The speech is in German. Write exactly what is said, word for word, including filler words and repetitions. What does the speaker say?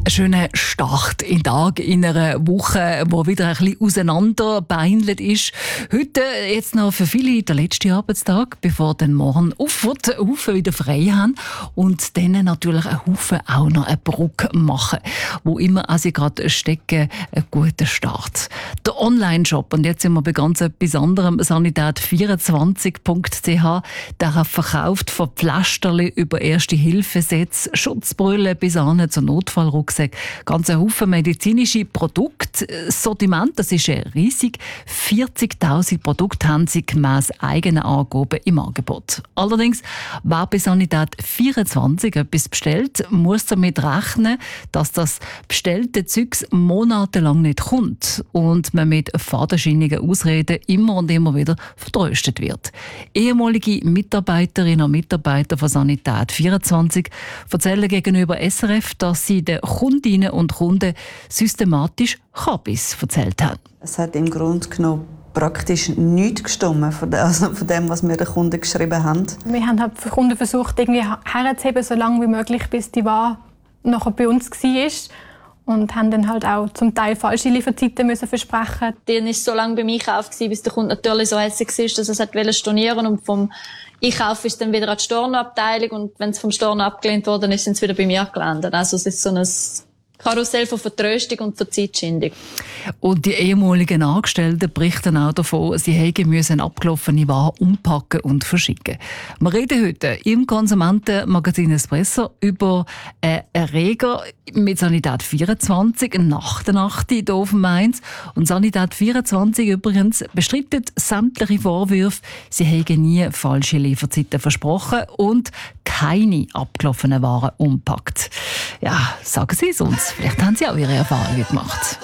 Einen schönen Start in den Tag in einer Woche, die wieder ein bisschen auseinanderbeindelt ist. Heute jetzt noch für viele der letzte Arbeitstag, bevor dann morgen aufwärts einen Haufen wieder frei haben und dann natürlich einen Haufen auch noch eine Brücke machen, wo immer also gerade stecken, einen guten Start. Der Online-Shop, und jetzt sind wir bei ganz etwas anderem, sanität vierundzwanzig punkt c h, der verkauft von Pflasterli über Erste-Hilfe-Sätze, Schutzbrille bis hin zu Notfallrucksäcken, ganz ein Haufen medizinische Produkte. Das Sortiment, das ist riesig. vierzigtausend Produkte haben sie gemäss eigenen Angaben im Angebot. Allerdings, wer bei Sanität vierundzwanzig etwas bestellt, muss damit rechnen, dass das bestellte Zeugs monatelang nicht kommt und man mit fadenscheinigen Ausreden immer und immer wieder vertröstet wird. Ehemalige Mitarbeiterinnen und Mitarbeiter von Sanität vierundzwanzig erzählen gegenüber S R F, dass sie den Kundinnen und Kunden systematisch Kabis erzählt haben. Es hat im Grunde genommen praktisch nichts gestimmt von dem, also von dem, was wir den Kunden geschrieben haben. Wir haben halt für Kunden versucht, irgendwie herzuheben, so lange wie möglich, bis die Ware nachher bei uns war. Und haben dann halt auch zum Teil falsche Lieferzeiten müssen versprechen. Die war so lange beim Einkauf, bis der Kunde natürlich so hässlich war, dass er es stornieren wollte. Und vom Einkauf ist dann wieder an die Stornoabteilung. Und wenn es vom Storno abgelehnt wurde, ist es wieder bei mir gelandet. Also es ist so ein Karussell von Vertröstung und von Zeitschindung. Und die ehemaligen Angestellten berichten auch davon, sie hätten müssen abgelaufene Waren umpacken und verschicken. Wir reden heute im Konsumentenmagazin Espresso über einen Erreger mit Sanität vierundzwanzig, nach der Nacht hier auf dem Mainz. Und Sanität vierundzwanzig übrigens bestreitet sämtliche Vorwürfe, sie hätten nie falsche Lieferzeiten versprochen und keine abgelaufenen Waren umpackt. Ja, sagen Sie es uns. Vielleicht haben Sie auch Ihre Erfahrungen gemacht.